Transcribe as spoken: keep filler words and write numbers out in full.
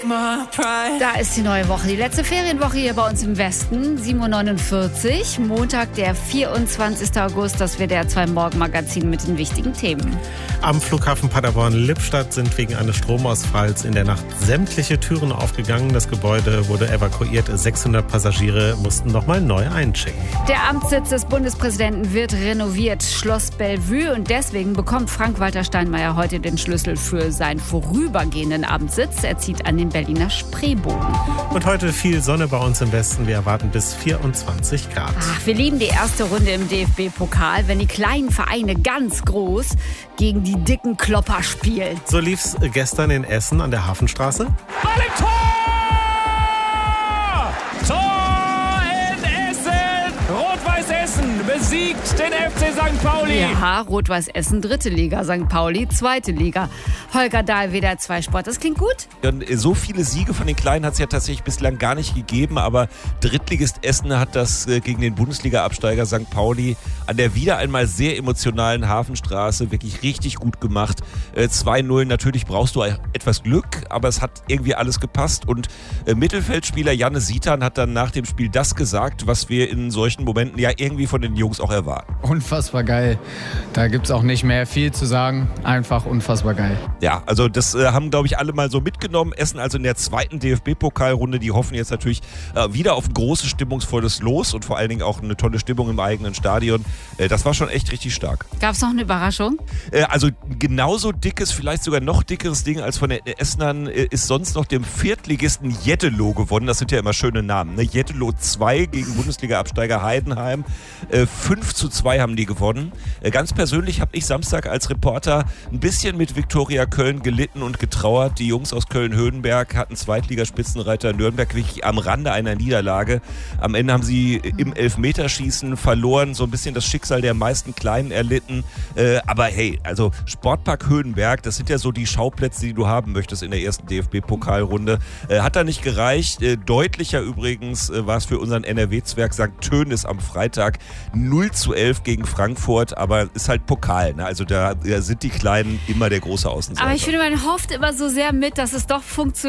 Da ist die neue Woche, die letzte Ferienwoche hier bei uns im Westen, sieben Uhr neunundvierzig, Montag, der vierundzwanzigster August, das W D R zwei Morgenmagazin mit den wichtigen Themen. Am Flughafen Paderborn-Lippstadt sind wegen eines Stromausfalls in der Nacht sämtliche Türen aufgegangen. Das Gebäude wurde evakuiert, sechshundert Passagiere mussten nochmal neu einchecken. Der Amtssitz des Bundespräsidenten wird renoviert, Schloss Bellevue, und deswegen bekommt Frank-Walter Steinmeier heute den Schlüssel für seinen vorübergehenden Amtssitz. Er zieht an den Berliner Spreebogen. Und heute viel Sonne bei uns im Westen. Wir erwarten bis vierundzwanzig Grad. Ach, wir lieben die erste Runde im D F B-Pokal, wenn die kleinen Vereine ganz groß gegen die dicken Klopper spielen. So lief's gestern in Essen an der Hafenstraße. Alle Tor! Tor in Essen! Rot-Weiß Essen besiegt den F C Sankt Pauli. Ja, Rot-Weiß Essen, dritte Liga, Sankt Pauli, zweite Liga. Holger Dahl, W D R zwei Sport, das klingt gut? Und so viele Siege von den Kleinen hat es ja tatsächlich bislang gar nicht gegeben, aber Drittligist Essen hat das gegen den Bundesliga-Absteiger Sankt Pauli an der wieder einmal sehr emotionalen Hafenstraße wirklich richtig gut gemacht. zwei null, natürlich brauchst du etwas Glück, aber es hat irgendwie alles gepasst, und Mittelfeldspieler Janne Sitan hat dann nach dem Spiel das gesagt, was wir in solchen Momenten ja irgendwie von den Jungs auch erwarten. Unfassbar geil. Da gibt es auch nicht mehr viel zu sagen. Einfach unfassbar geil. Ja, also das äh, haben, glaube ich, alle mal so mitgenommen. Essen also in der zweiten D F B-Pokalrunde. Die hoffen jetzt natürlich äh, wieder auf ein großes, stimmungsvolles Los und vor allen Dingen auch eine tolle Stimmung im eigenen Stadion. Äh, das war schon echt richtig stark. Gab es noch eine Überraschung? Äh, also genauso dickes, vielleicht sogar noch dickeres Ding als von den Essenern äh, ist sonst noch dem Viertligisten Jettelo gewonnen. Das sind ja immer schöne Namen. Ne? Jettelo zwei gegen Bundesliga-Absteiger Heidenheim. Äh, fünf zu zwei haben die gewonnen. Äh, ganz persönlich habe ich Samstag als Reporter ein bisschen mit Viktoria Köln gelitten und getrauert. Die Jungs aus Köln-Höhenberg hatten Zweitligaspitzenreiter Nürnberg wirklich am Rande einer Niederlage. Am Ende haben sie im Elfmeterschießen verloren, so ein bisschen das Schicksal der meisten Kleinen erlitten. Äh, aber hey, also Sportpark Höhenberg, das sind ja so die Schauplätze, die du haben möchtest in der ersten D F B-Pokalrunde. Äh, hat da nicht gereicht. Äh, deutlicher übrigens äh, war es für unseren N R W-Zwerg Sankt Tönis am Freitag. null zu elf gegen Frankfurt, aber ist halt Pokal. Ne? Also da, da sind die Kleinen immer der große Außenseiter. Aber ich finde, man hofft immer so sehr mit, dass es doch funktioniert.